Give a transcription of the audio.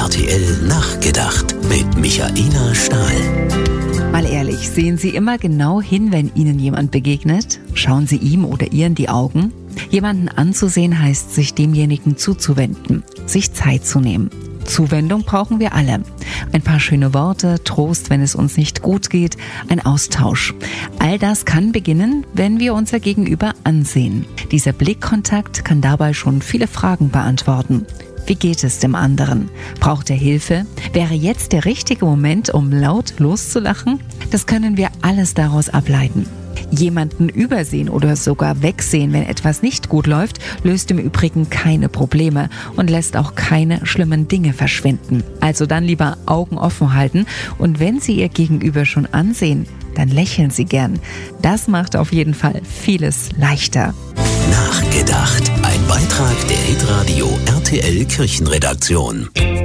RTL Nachgedacht mit Michaela Stahl. Mal ehrlich, sehen Sie immer genau hin, wenn Ihnen jemand begegnet? Schauen Sie ihm oder ihr in die Augen? Jemanden anzusehen heißt, sich demjenigen zuzuwenden, sich Zeit zu nehmen. Zuwendung brauchen wir alle. Ein paar schöne Worte, Trost, wenn es uns nicht gut geht, ein Austausch. All das kann beginnen, wenn wir unser Gegenüber ansehen. Dieser Blickkontakt kann dabei schon viele Fragen beantworten. Wie geht es dem anderen? Braucht er Hilfe? Wäre jetzt der richtige Moment, um laut loszulachen? Das können wir alles daraus ableiten. Jemanden übersehen oder sogar wegsehen, wenn etwas nicht gut läuft, löst im Übrigen keine Probleme und lässt auch keine schlimmen Dinge verschwinden. Also dann lieber Augen offen halten und wenn Sie Ihr Gegenüber schon ansehen, dann lächeln Sie gern. Das macht auf jeden Fall vieles leichter. Nachgedacht. Ein Beitrag der Hitradio RTL Kirchenredaktion.